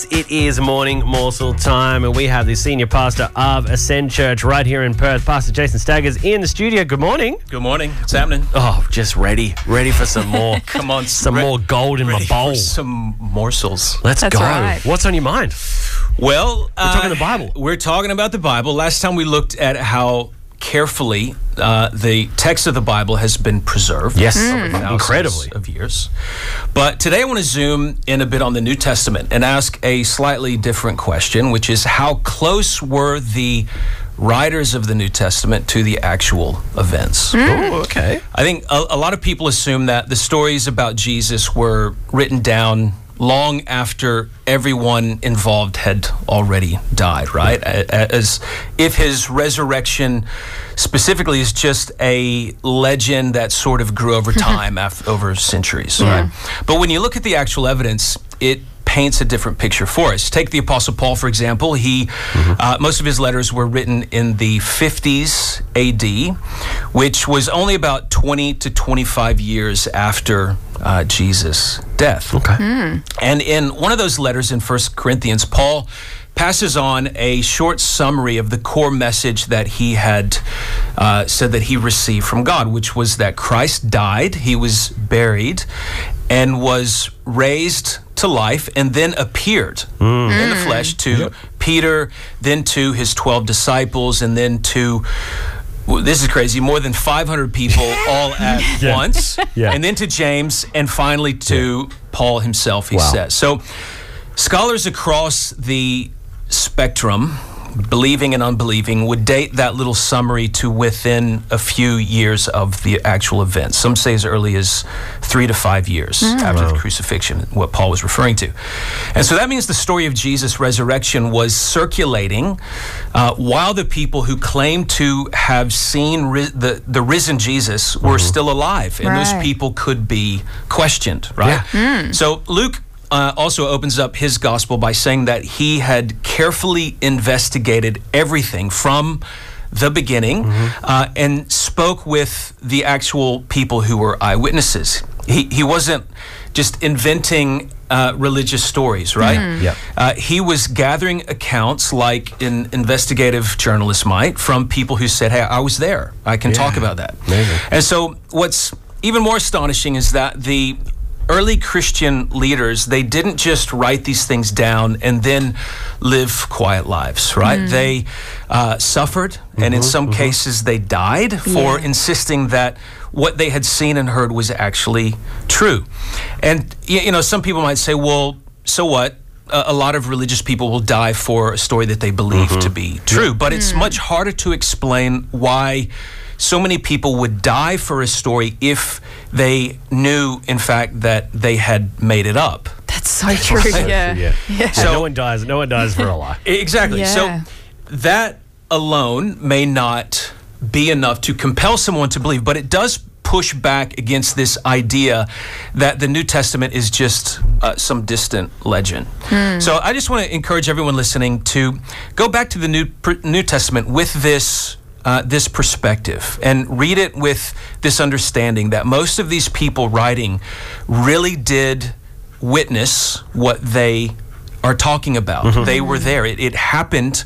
It is morning morsel time, and we have the senior pastor of Ascend Church right here in Perth, Pastor Jason Staggers, in the studio. Good morning. Good morning. What's happening? Oh, just ready for some more. Come on, some more gold in my bowl. Some morsels. Let's That's go. right. What's on your mind? Well, We're talking the Bible. We're talking about the Bible. Last time we looked at how carefully the text of the Bible has been preserved. Yes, over thousands incredibly of years. But today I want to zoom in a bit on the New Testament and ask a slightly different question, which is how close were the writers of the New Testament to the actual events? Oh, okay. I think a lot of people assume that the stories about Jesus were written down long after everyone involved had already died, right? As if his resurrection specifically is just a legend that sort of grew over time, over centuries, right? But when you look at the actual evidence, it paints a different picture for us. Take the Apostle Paul, for example. He, most of his letters were written in the 50s AD, which was only about 20 to 25 years after Jesus' death. Okay. And in one of those letters in 1 Corinthians, Paul passes on a short summary of the core message that he had said that he received from God, which was that Christ died, he was buried, and was raised to life, and then appeared in the flesh to Peter, then to his 12 disciples, and then to, this is crazy, more than 500 people all at once, and then to James, and finally to Paul himself, he says. So scholars across the spectrum, believing and unbelieving, would date that little summary to within a few years of the actual events. Some say as early as 3 to 5 years after the crucifixion, what Paul was referring to. And so that means the story of Jesus' resurrection was circulating while the people who claimed to have seen the risen Jesus were still alive. And those people could be questioned, right? So Luke also opens up his gospel by saying that he had carefully investigated everything from the beginning and spoke with the actual people who were eyewitnesses. He wasn't just inventing religious stories, right? He was gathering accounts like an investigative journalist might from people who said, hey, I was there. I can talk about that. Amazing. And so what's even more astonishing is that the early Christian leaders, they didn't just write these things down and then live quiet lives, right? They suffered, and in some cases they died for insisting that what they had seen and heard was actually true. And, you know, some people might say, well, so what? A lot of religious people will die for a story that they believe to be true, but it's much harder to explain why so many people would die for a story if they knew, in fact, that they had made it up. That's so true. So no one dies for a lie. Exactly. So that alone may not be enough to compel someone to believe, but it does push back against this idea that the New Testament is just some distant legend. So I just want to encourage everyone listening to go back to the New Testament with this perspective and read it with this understanding that most of these people writing really did witness what they are talking about. They were there. It happened.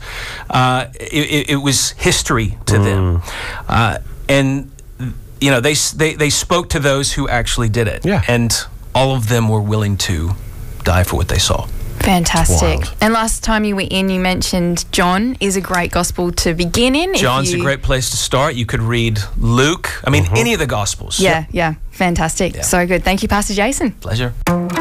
It was history to them. And, you know, they spoke to those who actually did it. And all of them were willing to die for what they saw. Fantastic. And last time you were in, you mentioned John is a great gospel to begin in. John's a great place to start. You could read Luke. I mean, any of the Gospels. Yeah. Fantastic. So good. Thank you, Pastor Jason. Pleasure.